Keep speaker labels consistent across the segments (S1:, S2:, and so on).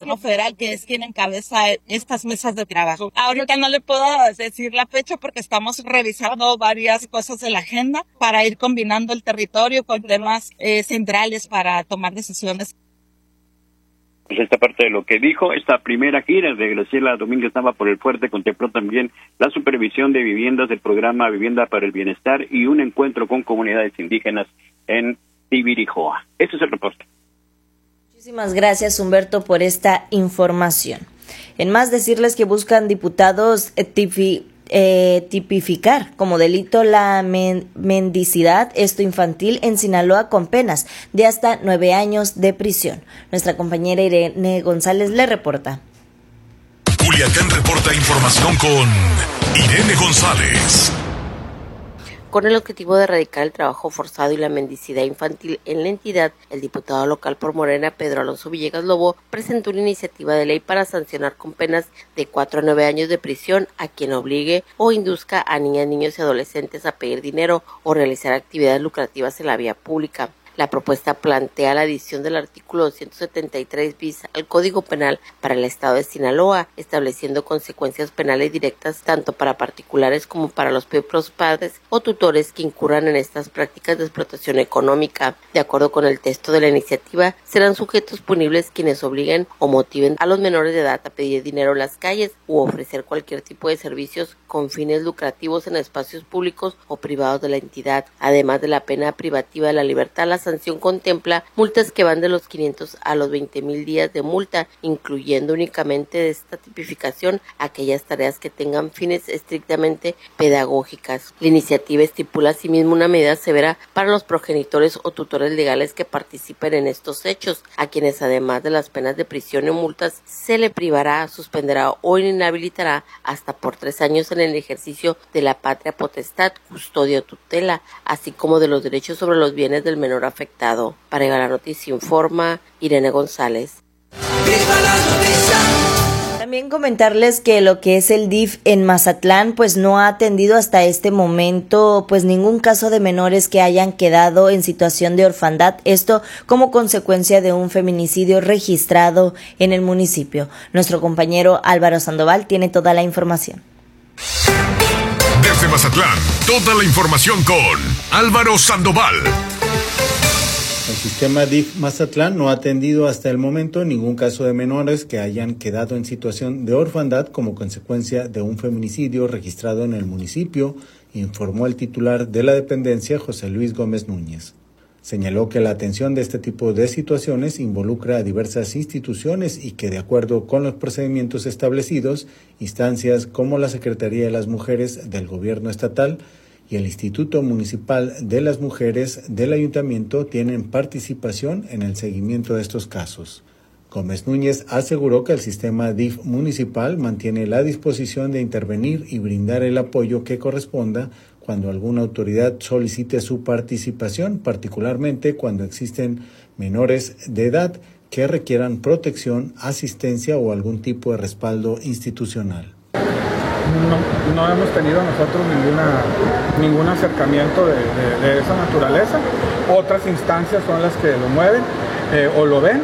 S1: gobierno federal, que es quien encabeza estas mesas de trabajo. Ahorita no le puedo decir la fecha porque estamos revisando varias cosas de la agenda para ir combinando el territorio con temas centrales para tomar decisiones.
S2: Pues esta parte de lo que dijo, esta primera gira de Graciela Domínguez Nava por el Fuerte contempló también la supervisión de viviendas del programa Vivienda para el Bienestar y un encuentro con comunidades indígenas en Tibirijoa. Este es el reporte.
S3: Muchísimas gracias, Humberto, por esta información. En más, decirles que buscan diputados tipificar como delito la mendicidad infantil en Sinaloa con penas de hasta 9 años de prisión. Nuestra compañera Irene González le reporta.
S4: Culiacán reporta información con Irene González.
S5: Con el objetivo de erradicar el trabajo forzado y la mendicidad infantil en la entidad, el diputado local por Morena, Pedro Alonso Villegas Lobo, presentó una iniciativa de ley para sancionar con penas de 4 a 9 años de prisión a quien obligue o induzca a niñas, niños y adolescentes a pedir dinero o realizar actividades lucrativas en la vía pública. La propuesta plantea la adición del artículo 273 bis al Código Penal para el Estado de Sinaloa, estableciendo consecuencias penales directas tanto para particulares como para los propios padres o tutores que incurran en estas prácticas de explotación económica. De acuerdo con el texto de la iniciativa, serán sujetos punibles quienes obliguen o motiven a los menores de edad a pedir dinero en las calles u ofrecer cualquier tipo de servicios con fines lucrativos en espacios públicos o privados de la entidad. Además de la pena privativa de la libertad, la sanción contempla multas que van de los 500 a los 20,000 días de multa, incluyendo únicamente de esta tipificación aquellas tareas que tengan fines estrictamente pedagógicas. La iniciativa estipula asimismo una medida severa para los progenitores o tutores legales que participen en estos hechos, a quienes además de las penas de prisión o multas se le privará, suspenderá o inhabilitará hasta por 3 años en el ejercicio de la patria potestad, custodia o tutela, así como de los derechos sobre los bienes del menor afectado. Para llegar a la noticia informa Irene González.
S3: También comentarles que lo que es el DIF en Mazatlán pues no ha atendido hasta este momento pues ningún caso de menores que hayan quedado en situación de orfandad, esto como consecuencia de un feminicidio registrado en el municipio. Nuestro compañero Álvaro Sandoval tiene toda la información.
S4: Desde Mazatlán, toda la información con Álvaro Sandoval.
S6: El sistema DIF Mazatlán no ha atendido hasta el momento ningún caso de menores que hayan quedado en situación de orfandad como consecuencia de un feminicidio registrado en el municipio, informó el titular de la dependencia, José Luis Gómez Núñez. Señaló que la atención de este tipo de situaciones involucra a diversas instituciones y que, de acuerdo con los procedimientos establecidos, instancias como la Secretaría de las Mujeres del Gobierno Estatal y el Instituto Municipal de las Mujeres del Ayuntamiento tienen participación en el seguimiento de estos casos. Gómez Núñez aseguró que el sistema DIF municipal mantiene la disposición de intervenir y brindar el apoyo que corresponda cuando alguna autoridad solicite su participación, particularmente cuando existen menores de edad que requieran protección, asistencia o algún tipo de respaldo institucional.
S7: No hemos tenido nosotros ningún acercamiento de esa naturaleza. Otras instancias son las que lo mueven o lo ven,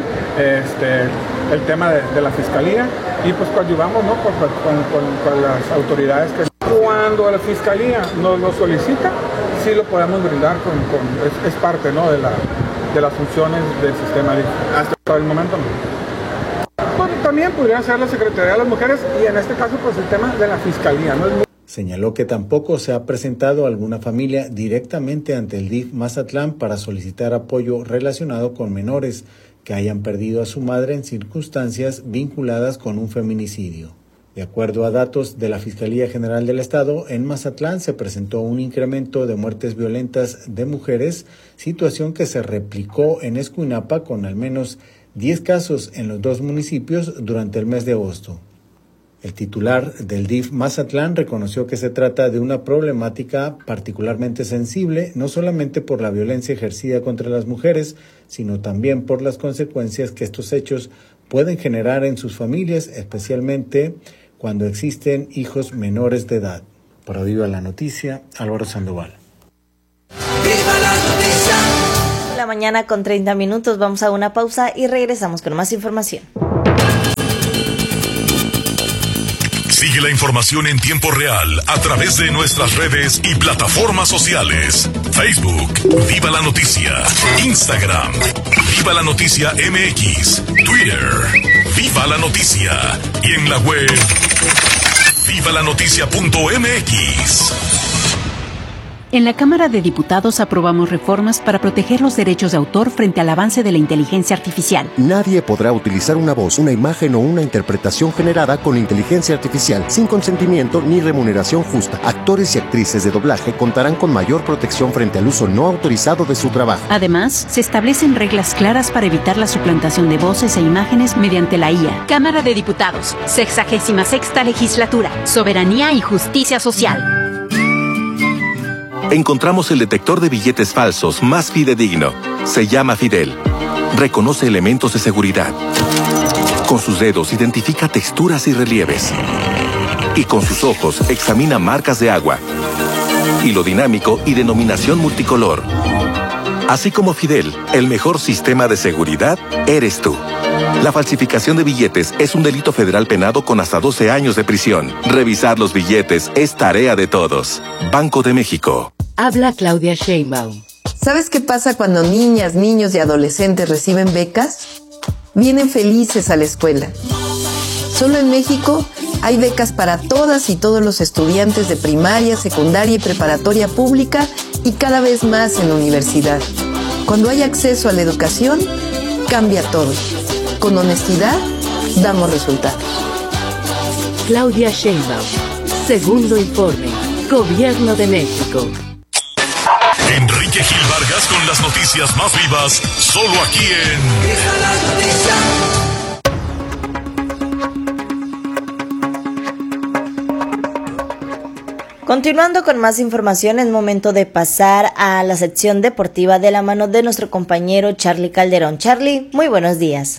S7: el tema de la fiscalía, y pues coadyuvamos, ¿no? con las autoridades que cuando la fiscalía nos lo solicita, sí lo podemos brindar, es parte, ¿no? de las funciones del sistema. Hasta el momento no. También podría ser la Secretaría de las Mujeres y en este caso pues el tema de la Fiscalía, ¿no?
S6: Señaló que tampoco se ha presentado alguna familia directamente ante el DIF Mazatlán para solicitar apoyo relacionado con menores que hayan perdido a su madre en circunstancias vinculadas con un feminicidio. De acuerdo a datos de la Fiscalía General del Estado, en Mazatlán se presentó un incremento de muertes violentas de mujeres, situación que se replicó en Escuinapa con al menos 10 casos en los 2 municipios durante el mes de agosto. El titular del DIF Mazatlán reconoció que se trata de una problemática particularmente sensible, no solamente por la violencia ejercida contra las mujeres, sino también por las consecuencias que estos hechos pueden generar en sus familias, especialmente cuando existen hijos menores de edad. Para Viva la Noticia, Álvaro Sandoval.
S3: La mañana con 30 minutos, vamos a una pausa y regresamos con más información.
S4: Sigue la información en tiempo real a través de nuestras redes y plataformas sociales. Facebook, Viva la Noticia. Instagram, Viva la Noticia MX. Twitter, Viva la Noticia. Y en la web, vivalanoticia.mx.
S8: En la Cámara de Diputados aprobamos reformas para proteger los derechos de autor frente al avance de la inteligencia artificial.
S9: Nadie podrá utilizar una voz, una imagen o una interpretación generada con inteligencia artificial sin consentimiento ni remuneración justa. Actores y actrices de doblaje contarán con mayor protección frente al uso no autorizado de su trabajo.
S8: Además, se establecen reglas claras para evitar la suplantación de voces e imágenes mediante la IA. Cámara de Diputados, 66ª Legislatura, Soberanía y Justicia Social.
S10: Encontramos el detector de billetes falsos más fidedigno. Se llama Fidel. Reconoce elementos de seguridad. Con sus dedos identifica texturas y relieves. Y con sus ojos examina marcas de agua, hilo dinámico y denominación multicolor. Así como Fidel, el mejor sistema de seguridad eres tú. La falsificación de billetes es un delito federal penado con hasta 12 años de prisión. Revisar los billetes es tarea de todos. Banco de México.
S11: Habla Claudia Sheinbaum.
S12: ¿Sabes qué pasa cuando niñas, niños y adolescentes reciben becas? Vienen felices a la escuela. Solo en México hay becas para todas y todos los estudiantes de primaria, secundaria y preparatoria pública y cada vez más en la universidad. Cuando hay acceso a la educación, cambia todo. Con honestidad, damos resultados.
S11: Claudia Sheinbaum. Segundo informe. Gobierno de México.
S4: Enrique Gil Vargas con las noticias más vivas, solo aquí en
S3: Continuando con más información, es momento de pasar a la sección deportiva de la mano de nuestro compañero Charlie Calderón. Charlie, muy buenos días.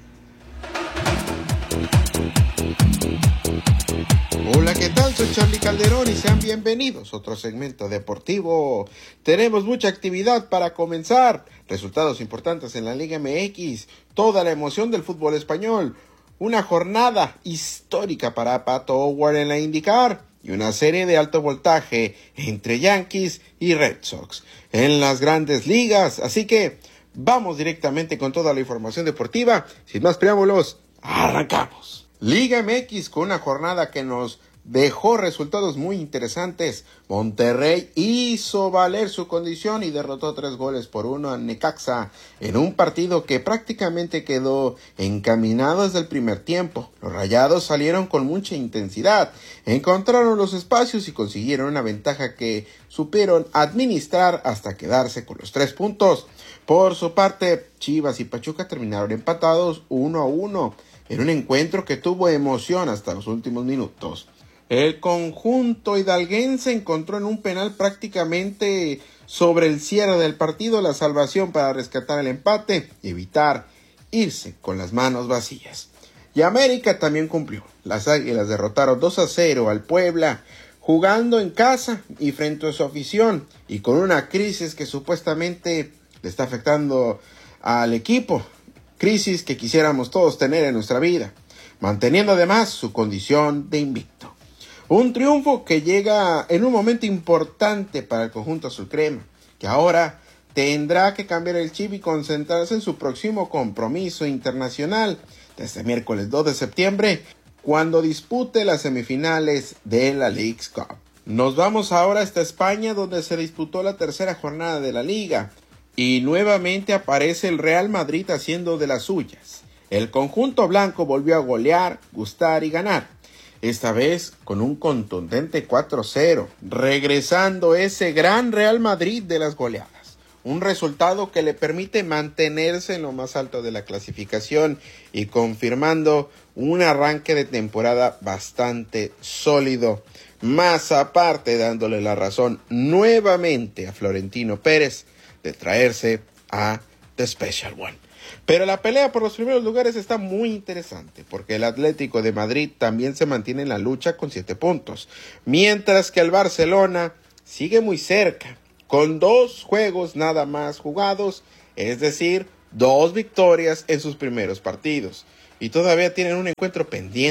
S13: Hola, ¿qué tal? Soy Charlie Calderón y sean bienvenidos a otro segmento deportivo. Tenemos mucha actividad para comenzar. Resultados importantes en la Liga MX. Toda la emoción del fútbol español. Una jornada histórica para Pato O'Ward en la IndyCar. Y una serie de alto voltaje entre Yankees y Red Sox en las grandes ligas. Así que vamos directamente con toda la información deportiva. Sin más preámbulos, arrancamos. Liga MX con una jornada que nos dejó resultados muy interesantes. Monterrey hizo valer su condición y derrotó 3-1 a Necaxa en un partido que prácticamente quedó encaminado desde el primer tiempo. Los Rayados salieron con mucha intensidad, encontraron los espacios y consiguieron una ventaja que supieron administrar hasta quedarse con los 3 puntos. Por su parte, Chivas y Pachuca terminaron empatados 1-1 en un encuentro que tuvo emoción hasta los últimos minutos. El conjunto hidalguense encontró en un penal prácticamente sobre el cierre del partido la salvación para rescatar el empate y evitar irse con las manos vacías. Y América también cumplió. Las Águilas derrotaron 2-0 al Puebla, jugando en casa y frente a su afición y con una crisis que supuestamente le está afectando al equipo. Crisis que quisiéramos todos tener en nuestra vida, manteniendo además su condición de invicto. Un triunfo que llega en un momento importante para el conjunto azulcrema, que ahora tendrá que cambiar el chip y concentrarse en su próximo compromiso internacional, desde miércoles 2 de septiembre, cuando dispute las semifinales de la Leagues Cup. Nos vamos ahora hasta España, donde se disputó la tercera jornada de la Liga, y nuevamente aparece el Real Madrid haciendo de las suyas. El conjunto blanco volvió a golear, gustar y ganar. Esta vez con un contundente 4-0, regresando ese gran Real Madrid de las goleadas. Un resultado que le permite mantenerse en lo más alto de la clasificación y confirmando un arranque de temporada bastante sólido. Más aparte dándole la razón nuevamente a Florentino Pérez de traerse a The Special One. Pero la pelea por los primeros lugares está muy interesante, porque el Atlético de Madrid también se mantiene en la lucha con 7 puntos, mientras que el Barcelona sigue muy cerca, con 2 juegos nada más jugados, es decir, 2 victorias en sus primeros partidos, y todavía tienen un encuentro pendiente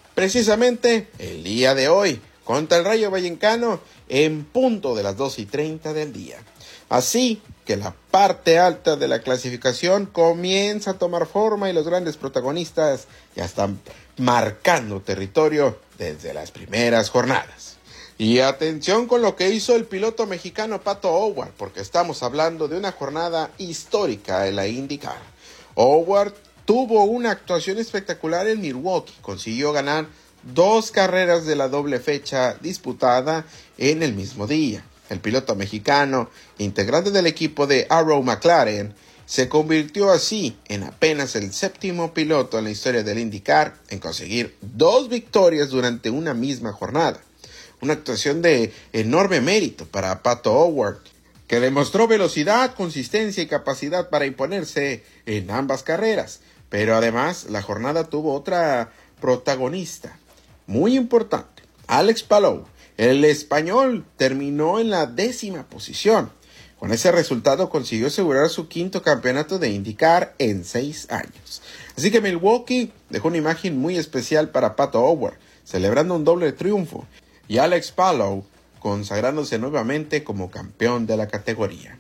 S13: precisamente el día de hoy, contra el Rayo Vallecano en punto de las 2:30 del día. Así que la parte alta de la clasificación comienza a tomar forma y los grandes protagonistas ya están marcando territorio desde las primeras jornadas. Y atención con lo que hizo el piloto mexicano Pato O'Ward, porque estamos hablando de una jornada histórica en la IndyCar. O'Ward tuvo una actuación espectacular en Milwaukee, consiguió ganar 2 carreras de la doble fecha disputada en el mismo día. El piloto mexicano, integrante del equipo de Arrow McLaren, se convirtió así en apenas el 7º piloto en la historia del IndyCar en conseguir 2 victorias durante una misma jornada. Una actuación de enorme mérito para Pato O'Ward, que demostró velocidad, consistencia y capacidad para imponerse en ambas carreras. Pero además, la jornada tuvo otra protagonista muy importante. Alex Palou, el español, terminó en la 10ª posición. Con ese resultado consiguió asegurar su 5º campeonato de IndyCar en 6 años. Así que Milwaukee dejó una imagen muy especial para Pato O'Ward, celebrando un doble triunfo, y Alex Palou consagrándose nuevamente como campeón de la categoría.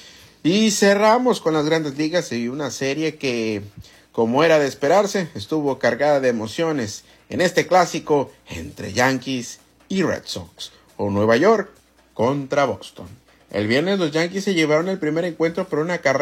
S13: Y cerramos con las Grandes Ligas y una serie que, como era de esperarse, estuvo cargada de emociones en este clásico entre Yankees y Red Sox, o Nueva York contra Boston. El viernes los Yankees se llevaron el primer encuentro por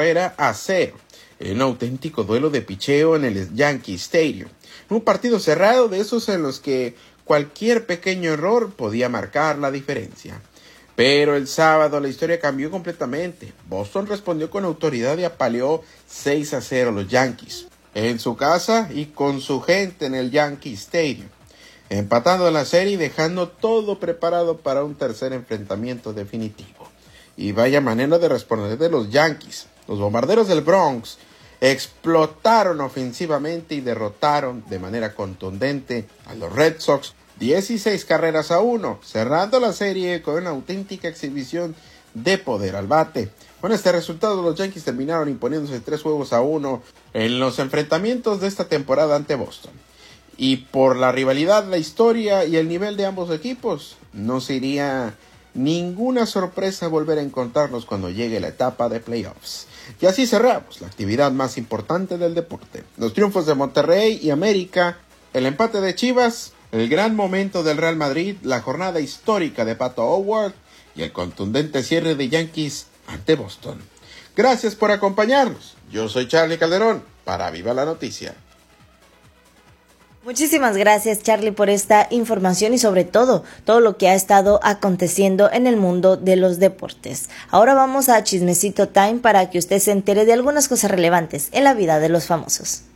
S13: 1-0 en un auténtico duelo de picheo en el Yankee Stadium. Un partido cerrado, de esos en los que cualquier pequeño error podía marcar la diferencia. Pero el sábado la historia cambió completamente. Boston respondió con autoridad y apaleó 6-0 a los Yankees en su casa y con su gente en el Yankee Stadium, empatando la serie y dejando todo preparado para un tercer enfrentamiento definitivo. Y vaya manera de responder de los Yankees. Los bombarderos del Bronx explotaron ofensivamente y derrotaron de manera contundente a los Red Sox 16-1, cerrando la serie con una auténtica exhibición de poder al bate. Con este resultado los Yankees terminaron imponiéndose 3-1 en los enfrentamientos de esta temporada ante Boston. Y por la rivalidad, la historia y el nivel de ambos equipos, no sería ninguna sorpresa volver a encontrarnos cuando llegue la etapa de playoffs. Y así cerramos la actividad más importante del deporte. Los triunfos de Monterrey y América, el empate de Chivas, el gran momento del Real Madrid, la jornada histórica de Pato O'Ward y el contundente cierre de Yankees ante Boston. Gracias por acompañarnos. Yo soy Charlie Calderón para Viva la Noticia.
S3: Muchísimas gracias, Charlie, por esta información y sobre todo lo que ha estado aconteciendo en el mundo de los deportes. Ahora vamos a Chismecito Time para que usted se entere de algunas cosas relevantes en la vida de los famosos.